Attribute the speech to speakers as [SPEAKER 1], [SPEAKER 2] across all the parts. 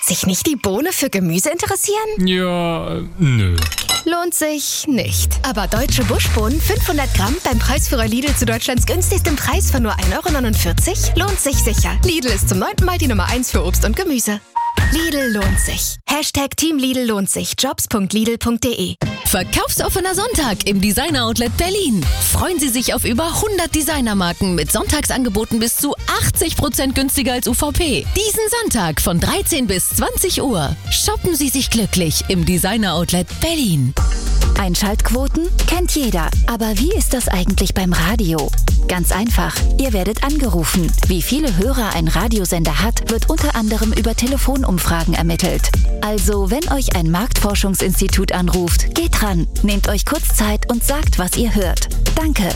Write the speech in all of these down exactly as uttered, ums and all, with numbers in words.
[SPEAKER 1] sich nicht die Bohne für Gemüse interessieren?
[SPEAKER 2] Ja, äh, nö.
[SPEAKER 1] Lohnt sich nicht. Aber deutsche Buschbohnen fünfhundert Gramm beim Preisführer Lidl zu Deutschlands günstigstem Preis von nur ein Euro neunundvierzig lohnt sich sicher. Lidl ist zum neunten Mal die Nummer eins für Obst und Gemüse. Lidl lohnt sich. Hashtag Team Lidl lohnt sich. jobs punkt lidl punkt de.
[SPEAKER 3] Verkaufsoffener Sonntag im Designer Outlet Berlin. Freuen Sie sich auf über hundert Designermarken mit Sonntagsangeboten bis zu achtzig Prozent günstiger als U V P. Diesen Sonntag von dreizehn bis zwanzig Uhr. Shoppen Sie sich glücklich im Designer Outlet Berlin.
[SPEAKER 4] Einschaltquoten kennt jeder. Aber wie ist das eigentlich beim Radio? Ganz einfach. Ihr werdet angerufen. Wie viele Hörer ein Radiosender hat, wird unter anderem über Telefonumfragen ermittelt. Also, wenn euch ein Marktforschungsinstitut anruft, geht ran, nehmt euch kurz Zeit und sagt, was ihr hört. Danke.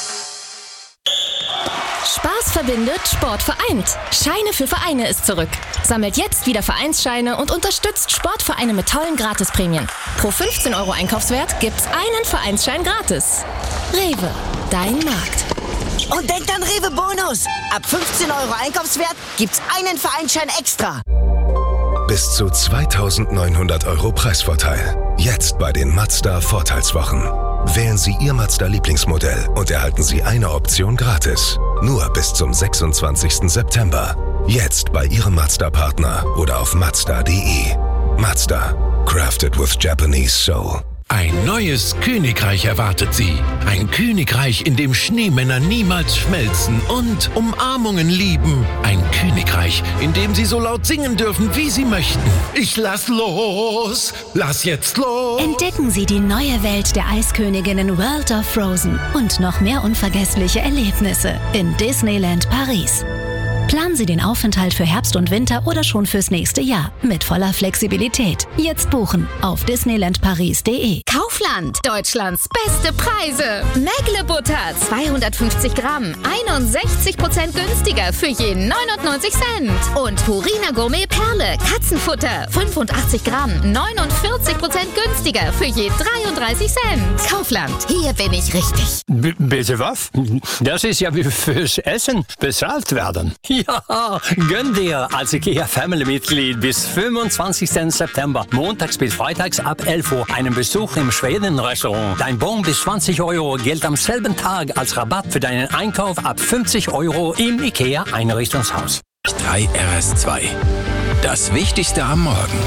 [SPEAKER 1] Spaß verbindet, Sport vereint. Scheine für Vereine ist zurück. Sammelt jetzt wieder Vereinsscheine und unterstützt Sportvereine mit tollen Gratisprämien. Pro fünfzehn Euro Einkaufswert gibt's einen Vereinsschein gratis. Rewe, dein Markt.
[SPEAKER 5] Und denkt an Rewe Bonus. Ab fünfzehn Euro Einkaufswert gibt's einen Vereinsschein extra.
[SPEAKER 6] Bis zu zweitausendneunhundert Euro Preisvorteil. Jetzt bei den Mazda Vorteilswochen. Wählen Sie Ihr Mazda-Lieblingsmodell und erhalten Sie eine Option gratis. Nur bis zum sechsundzwanzigsten September. Jetzt bei Ihrem Mazda-Partner oder auf mazda punkt de. Mazda. Crafted with Japanese soul.
[SPEAKER 7] Ein neues Königreich erwartet Sie. Ein Königreich, in dem Schneemänner niemals schmelzen und Umarmungen lieben. Ein Königreich, in dem Sie so laut singen dürfen, wie Sie möchten. Ich lass los, lass jetzt los.
[SPEAKER 3] Entdecken Sie die neue Welt der Eisköniginnen World of Frozen und noch mehr unvergessliche Erlebnisse in Disneyland Paris. Planen Sie den Aufenthalt für Herbst und Winter oder schon fürs nächste Jahr mit voller Flexibilität. Jetzt buchen auf disneyland paris punkt de.
[SPEAKER 1] Kaufland, Deutschlands beste Preise. Mägle Butter, zweihundertfünfzig Gramm, einundsechzig Prozent günstiger für je neunundneunzig Cent. Und Purina Gourmet Perle, Katzenfutter, fünfundachtzig Gramm, neunundvierzig Prozent günstiger für je dreiunddreißig Cent. Kaufland, hier bin ich richtig.
[SPEAKER 8] B- bitte was? Das ist ja wie fürs Essen bezahlt werden. Ja, gönn dir als IKEA Family-Mitglied bis fünfundzwanzigsten September, montags bis freitags ab elf Uhr, einen Besuch im Schweden-Restaurant. Dein Bon bis zwanzig Euro gilt am selben Tag als Rabatt für deinen Einkauf ab fünfzig Euro im IKEA Einrichtungshaus.
[SPEAKER 7] drei R S zwei. Das Wichtigste am Morgen.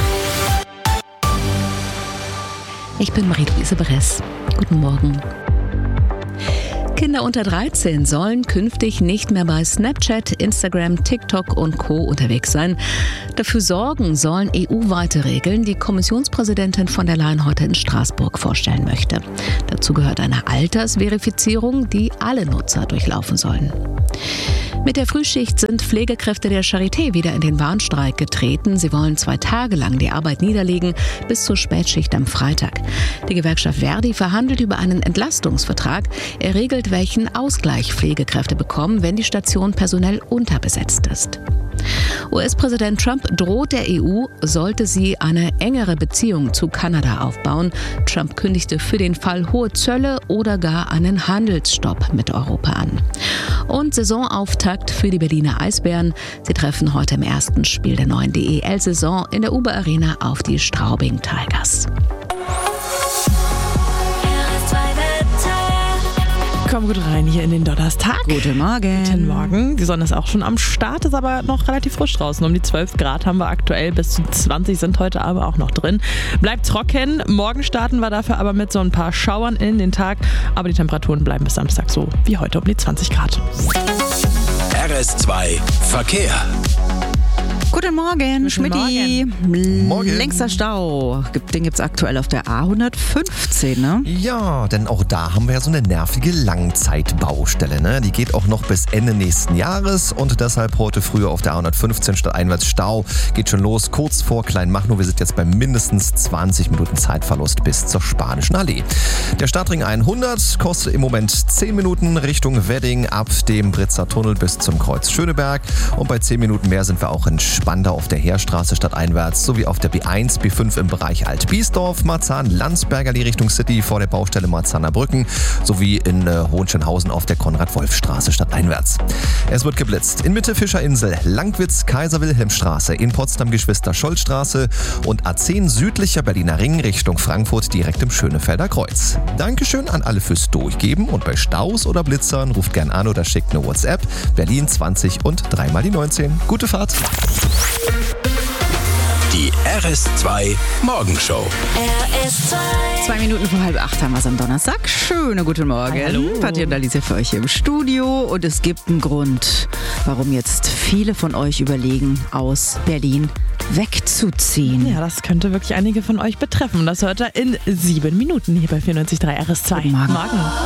[SPEAKER 9] Ich bin Marie-Louise Bress. Guten Morgen. Kinder unter dreizehn sollen künftig nicht mehr bei Snapchat, Instagram, TikTok und Co. unterwegs sein. Dafür sorgen sollen E U-weite Regeln, die Kommissionspräsidentin von der Leyen heute in Straßburg vorstellen möchte. Dazu gehört eine Altersverifizierung, die alle Nutzer durchlaufen sollen. Mit der Frühschicht sind Pflegekräfte der Charité wieder in den Warnstreik getreten. Sie wollen zwei Tage lang die Arbeit niederlegen, bis zur Spätschicht am Freitag. Die Gewerkschaft Verdi verhandelt über einen Entlastungsvertrag. Er regelt, welchen Ausgleich Pflegekräfte bekommen, wenn die Station personell unterbesetzt ist. U S-Präsident Trump droht der E U, sollte sie eine engere Beziehung zu Kanada aufbauen. Trump kündigte für den Fall hohe Zölle oder gar einen Handelsstopp mit Europa an. Und Saisonauftakt für die Berliner Eisbären. Sie treffen heute im ersten Spiel der neuen D E L-Saison in der Uber Arena auf die Straubing Tigers.
[SPEAKER 10] Komm gut rein hier in den Donnerstag.
[SPEAKER 11] Guten Morgen.
[SPEAKER 10] Guten Morgen. Die Sonne ist auch schon am Start, ist aber noch relativ frisch draußen. Um die zwölf Grad haben wir aktuell, bis zu zwanzig sind heute aber auch noch drin. Bleibt trocken. Morgen starten wir dafür aber mit so ein paar Schauern in den Tag. Aber die Temperaturen bleiben bis Samstag so wie heute um die zwanzig Grad.
[SPEAKER 7] R S zwei Verkehr.
[SPEAKER 11] Guten Morgen, Schmidti.
[SPEAKER 12] Morgen.
[SPEAKER 11] Längster Stau, den gibt es aktuell auf der A hundertfünfzehn, ne?
[SPEAKER 12] Ja, denn auch da haben wir ja so eine nervige Langzeitbaustelle, ne? Die geht auch noch bis Ende nächsten Jahres und deshalb heute früh auf der A hundertfünfzehn statt einwärts Stau. Geht schon los, kurz vor Kleinmachnow. Wir sind jetzt bei mindestens zwanzig Minuten Zeitverlust bis zur Spanischen Allee. Der Stadtring hundert kostet im Moment zehn Minuten Richtung Wedding ab dem Britzer Tunnel bis zum Kreuz Schöneberg. Und bei zehn Minuten mehr sind wir auch in Spanien Spandau auf der Heerstraße stadteinwärts sowie auf der B eins, B fünf im Bereich Alt-Biesdorf, Marzahn, Landsbergerli Richtung City vor der Baustelle Marzahner Brücken sowie in äh, Hohenschönhausen auf der Konrad-Wolf-Straße stadteinwärts. Es wird geblitzt in Mitte Fischerinsel, Langwitz, Kaiser-Wilhelm-Straße, in Potsdam Geschwister-Scholl-Straße und A zehn südlicher Berliner Ring Richtung Frankfurt direkt im Schönefelder Kreuz. Dankeschön an alle fürs Durchgeben und bei Staus oder Blitzern ruft gern an oder schickt eine WhatsApp. Berlin zwanzig und dreimal die neunzehn. Gute Fahrt.
[SPEAKER 7] Die R S zwei Morgenshow.
[SPEAKER 11] R S zwei. Zwei Minuten vor halb acht haben wir es am Donnerstag. Schönen guten Morgen.
[SPEAKER 10] Hallo.
[SPEAKER 11] Patti und Alicia für euch hier im Studio. Und es gibt einen Grund, warum jetzt viele von euch überlegen, aus Berlin wegzuziehen.
[SPEAKER 10] Ja, das könnte wirklich einige von euch betreffen. Das hört ihr in sieben Minuten hier bei vierundneunzig Komma drei R S zwei.
[SPEAKER 11] Guten Morgen.
[SPEAKER 10] Morgen.